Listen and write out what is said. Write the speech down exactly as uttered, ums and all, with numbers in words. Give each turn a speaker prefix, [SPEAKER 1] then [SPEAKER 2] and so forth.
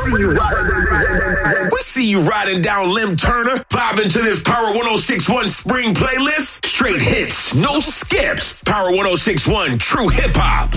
[SPEAKER 1] We see you riding down Lim Turner, vibing to this Power one oh six point one Spring playlist. Straight hits, no skips. Power one oh six point one, true hip hop.